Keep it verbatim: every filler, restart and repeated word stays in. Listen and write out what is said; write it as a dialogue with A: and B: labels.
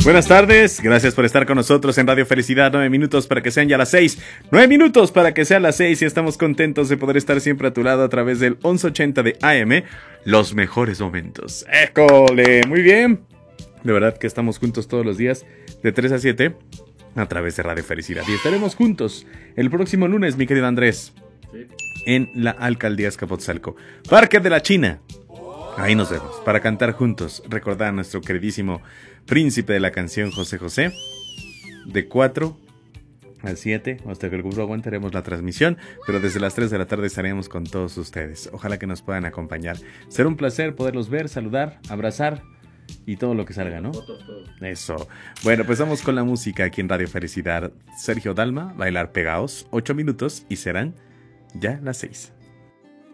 A: Buenas tardes, gracias por estar con nosotros en Radio Felicidad. Nueve minutos para que sean ya las seis. Nueve minutos para que sean las seis y estamos contentos de poder estar siempre a tu lado a través del once ochenta de A M. Los mejores momentos. ¡École! Muy bien. De verdad que estamos juntos todos los días de tres a siete a través de Radio Felicidad. Y estaremos juntos el próximo lunes, mi querido Andrés, sí, en la Alcaldía Azcapotzalco, Parque de la China. Ahí nos vemos para cantar juntos, recordar a nuestro queridísimo príncipe de la canción, José José. De cuatro a siete, hasta que el grupo aguantaremos la transmisión, pero desde las tres de la tarde estaremos con todos ustedes. Ojalá que nos puedan acompañar. Será un placer poderlos ver, saludar, abrazar y todo lo que salga, ¿no? Eso. Bueno, pues vamos con la música aquí en Radio Felicidad. Sergio Dalma, Bailar Pegaos, ocho minutos y serán ya las seis.